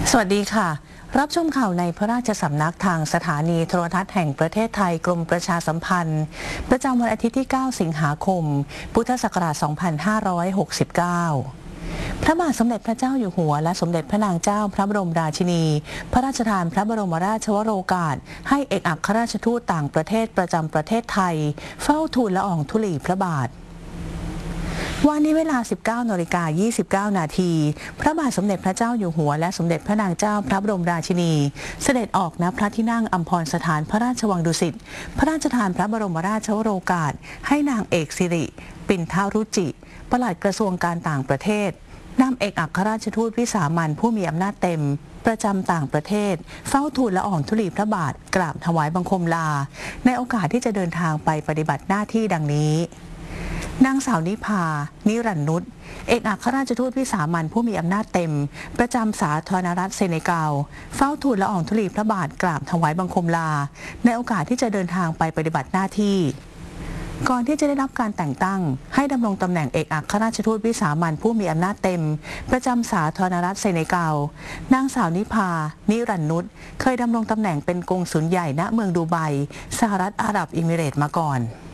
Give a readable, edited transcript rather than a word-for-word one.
สวัสดีค่ะรับชมข่าวในพระราชสำนักทางสถานีโทรทัศน์แห่งประเทศไทยกรมประชาสัมพันธ์ประจำวันอาทิตย์ที่ 9 สิงหาคม พุทธศักราช 2569 พระบาทสมเด็จพระเจ้าอยู่หัวและสมเด็จพระนางเจ้าพระบรมราชินีพระราชทานพระบรมราชวโรกาสให้เอกอัครราชทูตต่างประเทศประจำประเทศไทยเฝ้าทูลละอองธุลีพระบาทวันนี้เวลา 19:29 นาทีพระบาทสมเด็จพระเจ้าอยู่หัวและสมเด็จพระนางเจ้าพระบรมราชินีเสด็จออกณพระที่นั่งอัมพรสถานพระราชวังดุสิตพระราชทานพระบรมราชวโรกาสให้นางเอกสิริปินทรุจิปลัดกระทรวงการต่างประเทศนำเอกอัครราชทูตวิสามัญผู้มีอำนาจเต็มประจำต่างประเทศเฝ้าทูลละอองธุลีพระบาทกราบถวายบังคมลาในโอกาสที่จะเดินทางไปปฏิบัติหน้าที่ดังนี้นางสาวนิพา นิรันดร์นุชเอกอัครราชทูตวิสามัญผู้มีอำนาจเต็มประจำสาธารณรัฐเซเนกัลเฝ้าทูลละอองธุลีพระบาทกราบถวายบังคมลาในโอกาสที่จะเดินทางไปปฏิบัติหน้าที่ก่อนที่จะได้รับการแต่งตั้งให้ดำรงตำแหน่งเอกอัครราชทูตวิสามัญผู้มีอำนาจเต็มประจำสาธารณรัฐเซเนกัลนางสาวนิพา นิรันดร์นุชเคยดำรงตำแหน่งเป็นกงสุลใหญ่ณเมืองดูไบสหรัฐอาหรับเอมิเรตส์มาก่อน